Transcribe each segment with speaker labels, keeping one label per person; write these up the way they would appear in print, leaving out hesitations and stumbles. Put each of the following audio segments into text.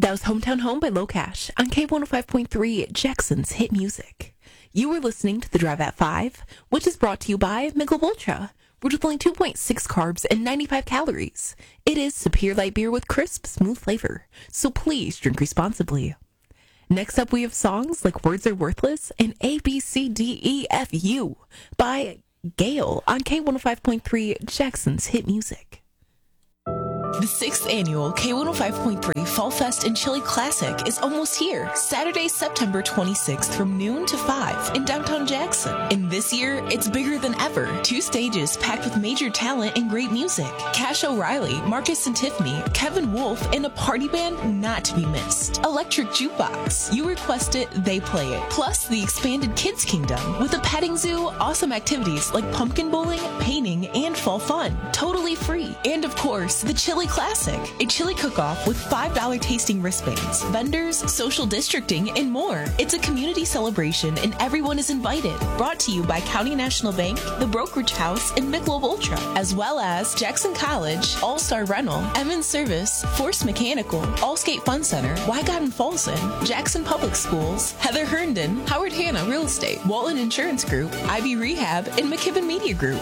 Speaker 1: That was Hometown Home by Locash on K105.3 Jackson's Hit Music. You were listening to The Drive at 5, which is brought to you by Michelob Ultra, brewed with only 2.6 carbs and 95 calories. It is superior light beer with crisp, smooth flavor, so please drink responsibly. Next up, we have songs like Words Are Worthless and A, B, C, D, E, F, U by Gale on K105.3 Jackson's Hit Music. The 6th annual K105.3 Fall Fest and Chili Classic is almost here. Saturday, September 26th from noon to 5 in downtown Jackson. And this year, it's bigger than ever. 2 stages packed with major talent and great music. Cash O'Reilly, Marcus and Tiffany, Kevin Wolf, and a party band not to be missed. Electric Jukebox. You request it, they play it. Plus the expanded Kids Kingdom with a petting zoo, awesome activities like pumpkin bowling, painting, and fall fun. Totally free. And of course, the Chili Classic, a chili cook-off with $5 tasting wristbands, vendors, social districting, and more. It's a community celebration and everyone is invited. Brought to you by County National Bank, the Brokerage House, and Michelob Ultra, as well as Jackson College, All-Star Rental, Emmons Service, Force Mechanical, Allskate Fun Center, Wygott and Folsom, Jackson Public Schools, Heather Herndon, Howard Hanna Real Estate, Walton Insurance Group, Ivy Rehab, and McKibben Media Group.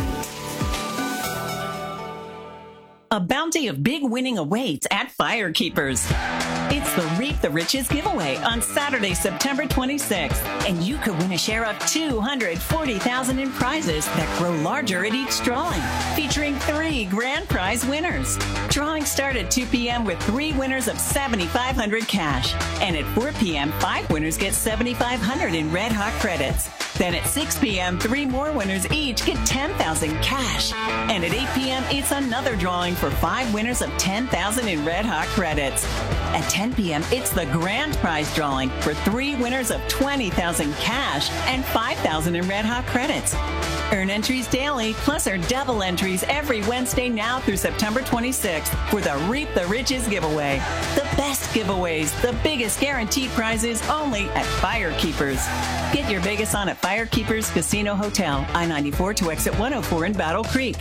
Speaker 2: A bounty of big winning awaits at Firekeepers. It's the Reap the Riches giveaway on Saturday, September 26th, and you could win a share of $240,000 in prizes that grow larger at each drawing, featuring 3 grand prize winners. Drawings start at 2 p.m. with 3 winners of $7,500 cash, and at 4 p.m., 5 winners get $7,500 in Red Hot credits. Then at 6 p.m., 3 more winners each get $10,000 cash. And at 8 p.m., it's another drawing for 5 winners of $10,000 in Red Hot credits. At 10 p.m., it's the grand prize drawing for 3 winners of $20,000 cash and $5,000 in Red Hot credits. Earn entries daily, plus earn double entries every Wednesday now through September 26th for the Reap the Riches giveaway. The best giveaways, the biggest guaranteed prizes only at Firekeepers. Get your Vegas on at Firekeepers Casino Hotel, I-94 to exit 104 in Battle Creek.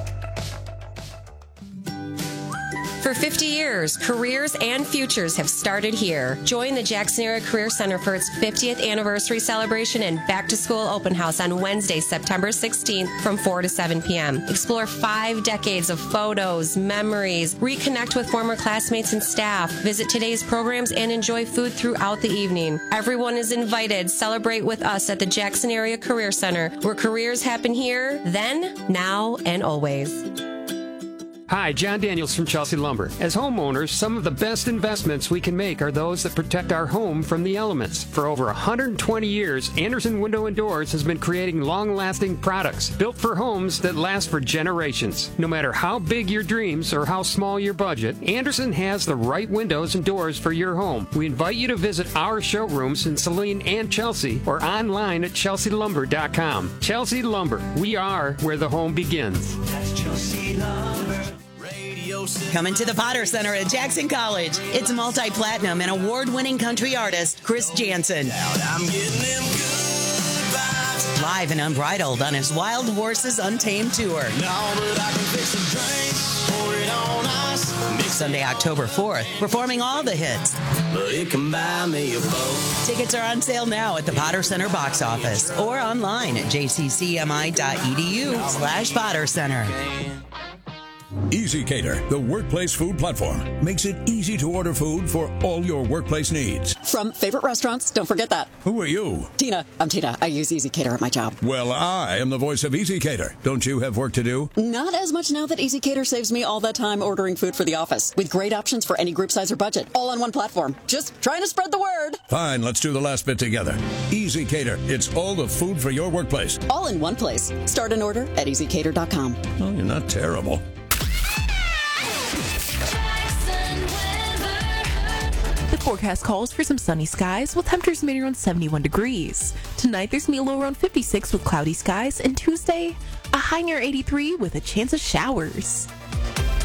Speaker 3: For 50 years, careers and futures have started here. Join the Jackson Area Career Center for its 50th anniversary celebration and back-to-school open house on Wednesday, September 16th from 4 to 7 p.m. Explore 5 decades of photos, memories, reconnect with former classmates and staff, visit today's programs, and enjoy food throughout the evening. Everyone is invited. Celebrate with us at the Jackson Area Career Center, where careers happen here, then, now, and always.
Speaker 4: Hi, John Daniels from Chelsea Lumber. As homeowners, some of the best investments we can make are those that protect our home from the elements. For over 120 years, Anderson Window and Doors has been creating long-lasting products built for homes that last for generations. No matter how big your dreams or how small your budget, Anderson has the right windows and doors for your home. We invite you to visit our showrooms in Saline and Chelsea or online at chelsealumber.com. Chelsea Lumber, we are where the home begins.
Speaker 5: That's Chelsea Lumber.
Speaker 6: Coming to the Potter Center at Jackson College, it's multi-platinum and award-winning country artist Chris Jansen. Live and unbridled on his Wild Horses Untamed tour. Sunday, October 4th, performing all the hits.
Speaker 5: But it can buy me a boat.
Speaker 6: Tickets are on sale now at the Potter Center box office or online at jccmi.edu/Potter Center.
Speaker 7: EasyCater, the workplace food platform, makes it easy to order food for all your workplace needs.
Speaker 8: From favorite restaurants, don't forget that.
Speaker 7: Who are you?
Speaker 8: Tina. I'm Tina. I use EasyCater at my job.
Speaker 7: Well, I am the voice of EasyCater. Don't you have work to do?
Speaker 8: Not as much now that EasyCater saves me all that time ordering food for the office. With great options for any group size or budget. All on one platform. Just trying to spread the word.
Speaker 7: Fine, let's do the last bit together. EasyCater. It's all the food for your workplace.
Speaker 8: All in one place. Start an order at easycater.com.
Speaker 7: Oh, you're not terrible.
Speaker 1: The forecast calls for some sunny skies with temperatures mid around 71 degrees. Tonight there's going to be a low around 56 with cloudy skies, and Tuesday a high near 83 with a chance of showers.